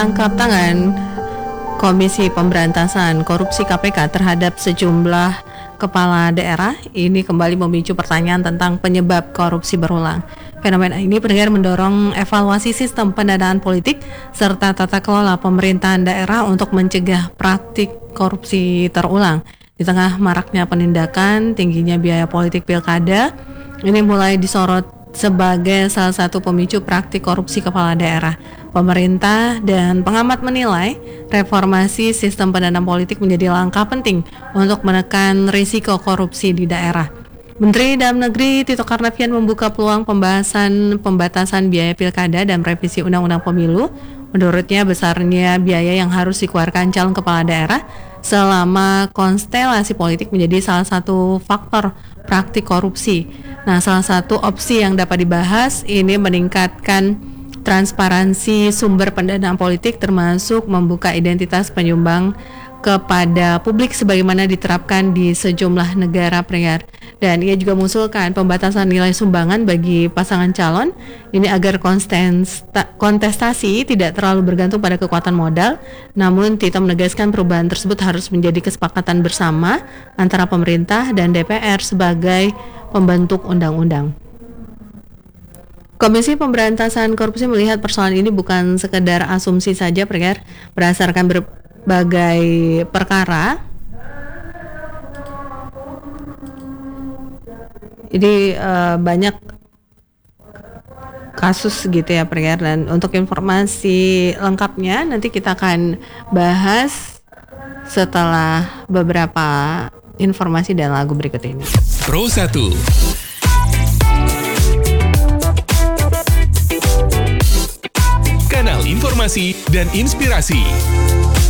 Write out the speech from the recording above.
Tangkap tangan Komisi Pemberantasan Korupsi KPK terhadap sejumlah kepala daerah ini kembali memicu pertanyaan tentang penyebab korupsi berulang. Fenomena ini pendengar mendorong evaluasi sistem pendanaan politik serta tata kelola pemerintahan daerah untuk mencegah praktik korupsi terulang. Di tengah maraknya penindakan, tingginya biaya politik pilkada, ini mulai disorot sebagai salah satu pemicu praktik korupsi kepala daerah. Pemerintah dan pengamat menilai reformasi sistem pendanaan politik menjadi langkah penting untuk menekan risiko korupsi di daerah. Menteri Dalam Negeri Tito Karnavian membuka peluang pembatasan biaya pilkada dan revisi Undang-Undang Pemilu. Menurutnya besarnya biaya yang harus dikeluarkan calon kepala daerah selama konstelasi politik menjadi salah satu faktor praktik korupsi. Nah, salah satu opsi yang dapat dibahas ini meningkatkan transparansi sumber pendanaan politik termasuk membuka identitas penyumbang kepada publik sebagaimana diterapkan di sejumlah negara pendengar. Dan ia juga mengusulkan pembatasan nilai sumbangan bagi pasangan calon ini agar kontestasi tidak terlalu bergantung pada kekuatan modal. Namun Tito menegaskan perubahan tersebut harus menjadi kesepakatan bersama antara pemerintah dan DPR sebagai pembentuk undang-undang. Komisi Pemberantasan Korupsi melihat persoalan ini bukan sekedar asumsi saja pendengar, berdasarkan berbagai perkara. Jadi banyak kasus gitu ya pendengar, dan untuk informasi lengkapnya nanti kita akan bahas setelah beberapa informasi dan lagu berikut ini. Pro 1 Kanal informasi dan inspirasi.